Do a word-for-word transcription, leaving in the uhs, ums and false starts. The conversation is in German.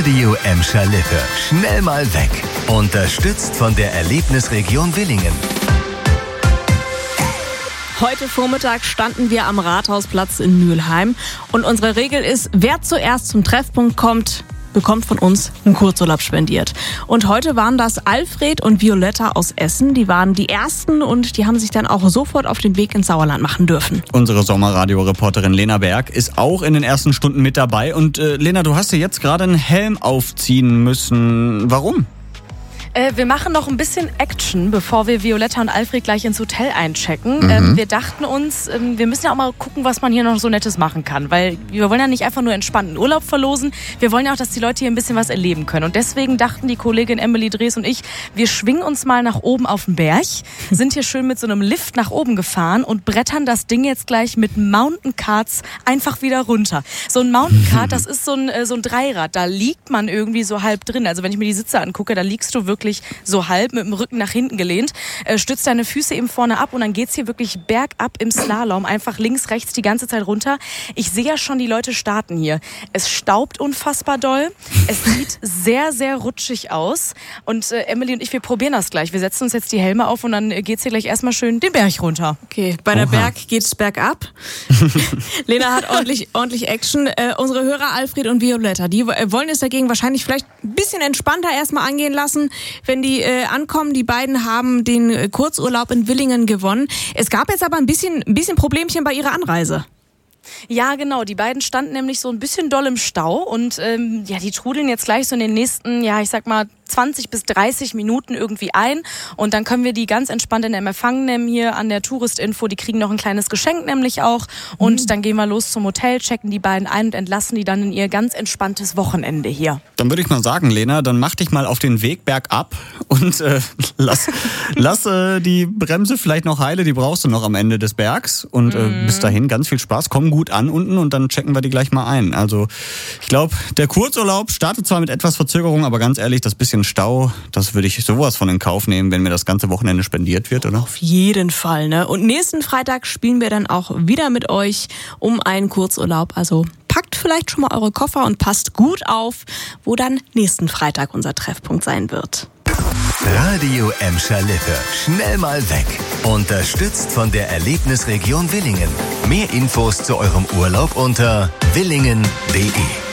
Radio Emscher Lippe. Schnell mal weg. Unterstützt von der Erlebnisregion Willingen. Heute Vormittag standen wir am Rathausplatz in Mülheim und unsere Regel ist, wer zuerst zum Treffpunkt kommt, bekommt von uns einen Kurzurlaub spendiert. Und heute waren das Alfred und Violetta aus Essen. Die waren die Ersten und die haben sich dann auch sofort auf den Weg ins Sauerland machen dürfen. Unsere Sommerradio-Reporterin Lena Berg ist auch in den ersten Stunden mit dabei. Und äh, Lena, du hast dir jetzt gerade einen Helm aufziehen müssen. Warum? Äh, wir machen noch ein bisschen Action, bevor wir Violetta und Alfred gleich ins Hotel einchecken. Mhm. Ähm, wir dachten uns, ähm, wir müssen ja auch mal gucken, was man hier noch so Nettes machen kann. Weil wir wollen ja nicht einfach nur entspannten Urlaub verlosen. Wir wollen ja auch, dass die Leute hier ein bisschen was erleben können. Und deswegen dachten die Kollegin Emily Drees und ich, wir schwingen uns mal nach oben auf den Berg, sind hier schön mit so einem Lift nach oben gefahren und brettern das Ding jetzt gleich mit Mountain Carts einfach wieder runter. So ein Mountain Cart, das ist so ein, äh, so ein Dreirad. Da liegt man irgendwie so halb drin. Also wenn ich mir die Sitze angucke, da liegst du wirklich so halb mit dem Rücken nach hinten gelehnt, äh, stützt deine Füße eben vorne ab und dann geht's hier wirklich bergab im Slalom, einfach links, rechts die ganze Zeit runter. Ich sehe ja schon die Leute starten hier. Es staubt unfassbar doll, es sieht sehr, sehr rutschig aus und äh, Emily und ich, wir probieren das gleich. Wir setzen uns jetzt die Helme auf und dann äh, geht's hier gleich erstmal schön den Berg runter. Okay, bei der Oha. Berg geht's bergab. Lena hat ordentlich, ordentlich Action. Äh, unsere Hörer Alfred und Violetta, die äh, wollen es dagegen wahrscheinlich vielleicht ein bisschen entspannter erstmal angehen lassen, wenn die äh, ankommen. Die beiden haben den äh, Kurzurlaub in Willingen gewonnen. Es gab jetzt aber ein bisschen, ein bisschen Problemchen bei ihrer Anreise. Ja, genau. Die beiden standen nämlich so ein bisschen doll im Stau und ähm, ja, die trudeln jetzt gleich so in den nächsten, ja, ich sag mal, zwanzig bis dreißig Minuten irgendwie ein und dann können wir die ganz entspannt in den Empfang nehmen hier an der Touristinfo. Die kriegen noch ein kleines Geschenk nämlich auch und mhm. dann gehen wir los zum Hotel, checken die beiden ein und entlassen die dann in ihr ganz entspanntes Wochenende hier. Dann würde ich mal sagen, Lena, dann mach dich mal auf den Weg bergab und äh, lass, lass äh, die Bremse vielleicht noch heile, die brauchst du noch am Ende des Bergs und äh, bis dahin ganz viel Spaß, komm gut an unten und dann checken wir die gleich mal ein. Also ich glaube, der Kurzurlaub startet zwar mit etwas Verzögerung, aber ganz ehrlich, das bisschen Stau, das würde ich sowas von in Kauf nehmen, wenn mir das ganze Wochenende spendiert wird, oder? Auf jeden Fall, ne? Und nächsten Freitag spielen wir dann auch wieder mit euch um einen Kurzurlaub. Also packt vielleicht schon mal eure Koffer und passt gut auf, wo dann nächsten Freitag unser Treffpunkt sein wird. Radio Emscher Lippe. Schnell mal weg. Unterstützt von der Erlebnisregion Willingen. Mehr Infos zu eurem Urlaub unter willingen punkt de.